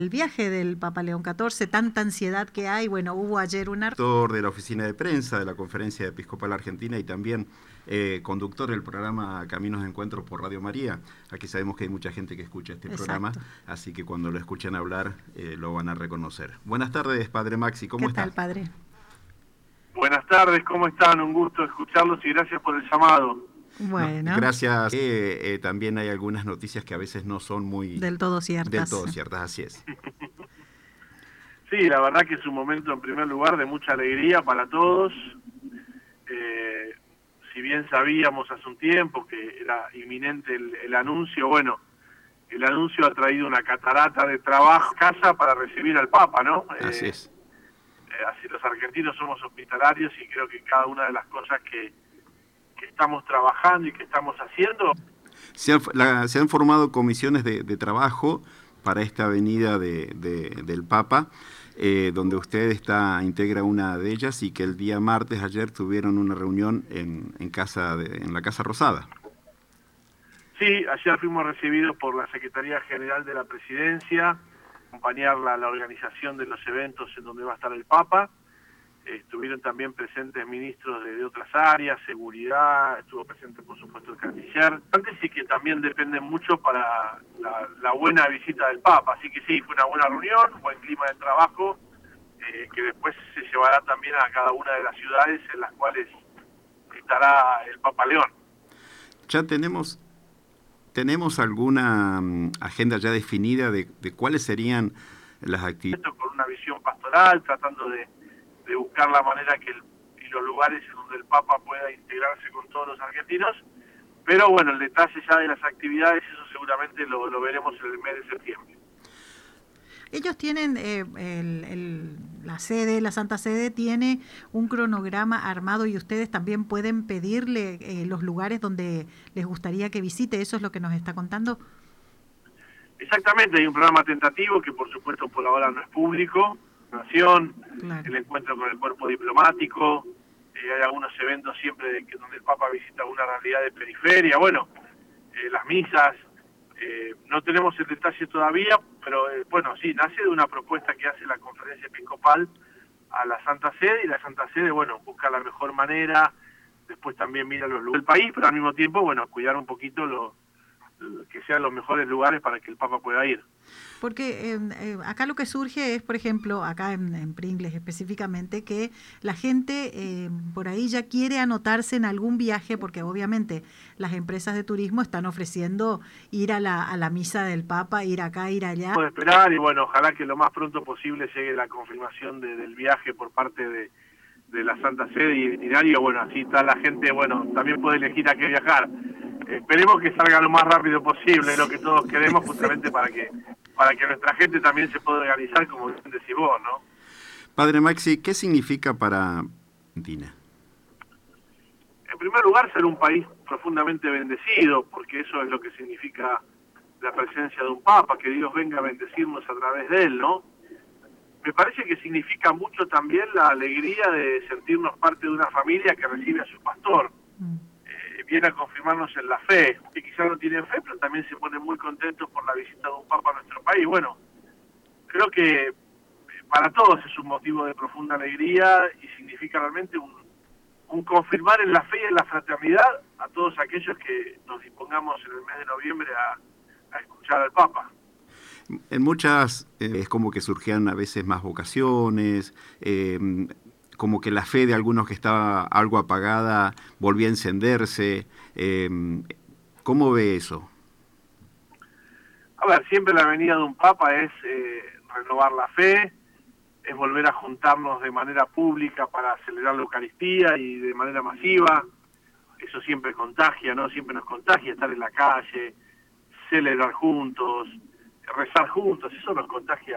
El viaje del Papa León XIV, tanta ansiedad que hay. Bueno, hubo ayer una... Director de la oficina de prensa de la Conferencia Episcopal Argentina y también conductor del programa Caminos de Encuentro por Radio María. Aquí sabemos que hay mucha gente que escucha este programa, así que cuando lo escuchen hablar lo van a reconocer. Buenas tardes, Padre Maxi, ¿cómo está? ¿Qué tal, Padre? Buenas tardes, ¿cómo están? Un gusto escucharlos y gracias por el llamado. Bueno. No, gracias. También hay algunas noticias que a veces no son muy... Del todo ciertas. Del todo ciertas, así es. Sí, la verdad que es un momento en primer lugar de mucha alegría para todos. Si bien sabíamos hace un tiempo que era inminente el anuncio, bueno, el anuncio ha traído una catarata de trabajo a casa para recibir al Papa, ¿no? Así es. Así los argentinos somos hospitalarios y creo que cada una de las cosas que estamos trabajando y que estamos haciendo... Se han formado comisiones de trabajo para esta venida del Papa, donde usted integra una de ellas y que el día martes, ayer, tuvieron una reunión en la Casa Rosada. Sí, ayer fuimos recibidos por la Secretaría General de la Presidencia, acompañar la organización de los eventos en donde va a estar el Papa. Estuvieron también presentes ministros de otras áreas, seguridad, estuvo presente por supuesto el canciller. Antes sí que también dependen mucho para la buena visita del Papa, así que sí, fue una buena reunión, un buen clima de trabajo, que después se llevará también a cada una de las ciudades en las cuales estará el Papa León. Ya tenemos alguna agenda ya definida de cuáles serían las actividades. Con una visión pastoral, tratando de buscar la manera y los lugares en donde el Papa pueda integrarse con todos los argentinos, pero bueno, el detalle ya de las actividades, eso seguramente lo veremos en el mes de septiembre. Ellos tienen, la Santa Sede tiene un cronograma armado y ustedes también pueden pedirle los lugares donde les gustaría que visite, ¿eso es lo que nos está contando? Exactamente, hay un programa tentativo que por supuesto por ahora no es público, nación, claro. El encuentro con el cuerpo diplomático, hay algunos eventos siempre donde el Papa visita una realidad de periferia, bueno, las misas, no tenemos el detalle todavía, pero bueno, sí, nace de una propuesta que hace la Conferencia Episcopal a la Santa Sede, y la Santa Sede, bueno, busca la mejor manera, después también mira los lugares del país, pero al mismo tiempo, bueno, cuidar un poquito que sean los mejores lugares para que el Papa pueda ir. Porque acá lo que surge es, por ejemplo, acá en Pringles específicamente, que la gente por ahí ya quiere anotarse en algún viaje, porque obviamente las empresas de turismo están ofreciendo ir a la misa del Papa, ir acá, ir allá. Podemos esperar y bueno, ojalá que lo más pronto posible llegue la confirmación del viaje por parte de la Santa Sede y el itinerario. Bueno, así está la gente, bueno, también puede elegir a qué viajar. Esperemos que salga lo más rápido posible, lo que todos queremos, justamente para que nuestra gente también se pueda organizar, como decís vos, ¿no? Padre Maxi, ¿qué significa para Argentina? En primer lugar, ser un país profundamente bendecido, porque eso es lo que significa la presencia de un Papa, que Dios venga a bendecirnos a través de él, ¿no? Me parece que significa mucho también la alegría de sentirnos parte de una familia que recibe a su pastor. Viene a confirmarnos en la fe, que quizás no tienen fe, pero también se ponen muy contentos por la visita de un Papa a nuestro país. Bueno, creo que para todos es un motivo de profunda alegría y significa realmente un confirmar en la fe y en la fraternidad a todos aquellos que nos dispongamos en el mes de noviembre a escuchar al Papa. En muchas es como que surgían a veces más vocaciones, como que la fe de algunos que estaba algo apagada volvía a encenderse. ¿Cómo ve eso? A ver, siempre la venida de un Papa es renovar la fe, es volver a juntarnos de manera pública para celebrar la Eucaristía y de manera masiva. Eso siempre contagia, ¿no? Siempre nos contagia estar en la calle, celebrar juntos, rezar juntos, eso nos contagia